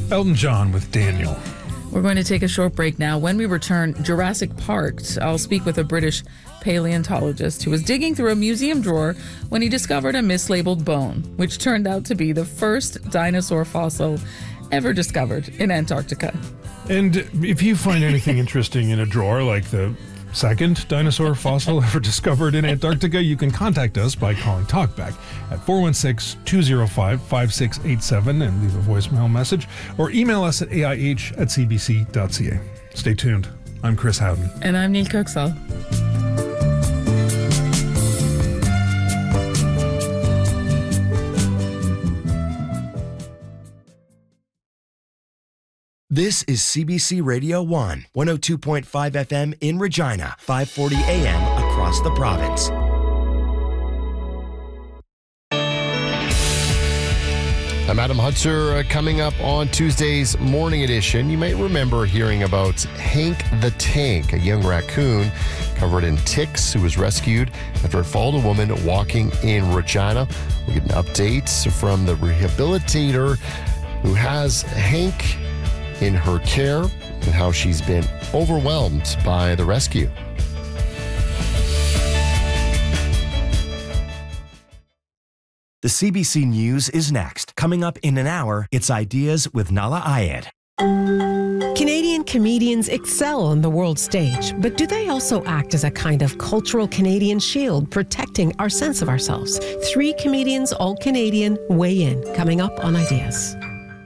Elton John with Daniel. We're going to take a short break now. When we return, Jurassic Park. I'll speak with a British paleontologist who was digging through a museum drawer when he discovered a mislabeled bone, which turned out to be the first dinosaur fossil ever discovered in Antarctica. And if you find anything interesting in a drawer, like the second dinosaur fossil ever discovered in Antarctica, you can contact us by calling Talkback at 416-205-5687 and leave a voicemail message, or email us at aih@cbc.ca. Stay tuned. I'm Chris Howden. And I'm Neil Kirksall. This is CBC Radio 1, 102.5 FM in Regina, 540 AM across the province. I'm Adam Hutzer. Coming up on Tuesday's Morning Edition, you may remember hearing about Hank the Tank, a young raccoon covered in ticks who was rescued after it followed a woman walking in Regina. We'll get an update from the rehabilitator who has Hank in her care and how she's been overwhelmed by the rescue. The CBC News is next. Coming up in an hour, it's Ideas with Nala Ayed. Canadian comedians excel on the world stage, but do they also act as a kind of cultural Canadian shield protecting our sense of ourselves? 3 comedians, all Canadian, weigh in. Coming up on Ideas.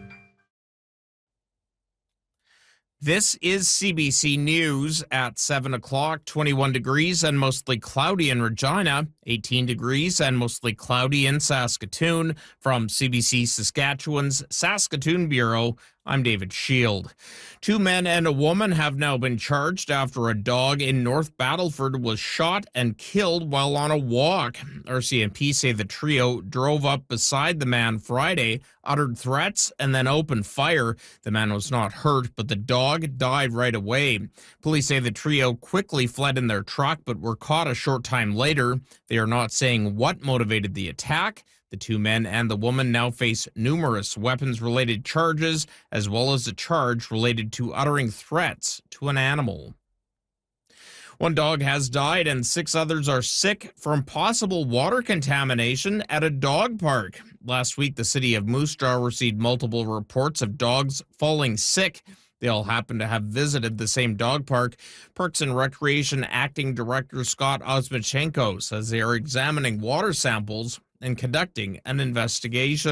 This is CBC News at 7 o'clock, 21 degrees and mostly cloudy in Regina, 18 degrees and mostly cloudy in Saskatoon. From CBC Saskatchewan's Saskatoon Bureau, I'm David Shield. 2 men and a woman have now been charged after a dog in North Battleford was shot and killed while on a walk. RCMP say the trio drove up beside the man Friday, uttered threats, and then opened fire. The man was not hurt, but the dog died right away. Police say the trio quickly fled in their truck, but were caught a short time later. They are not saying what motivated the attack. The 2 men and the woman now face numerous weapons-related charges, as well as a charge related to uttering threats to an animal. 1 dog has died and 6 others are sick from possible water contamination at a dog park. Last week, the city of Moose Jaw received multiple reports of dogs falling sick. They all happen to have visited the same dog park. Parks and Recreation Acting Director Scott Osmachenko says they are examining water samples and conducting an investigation.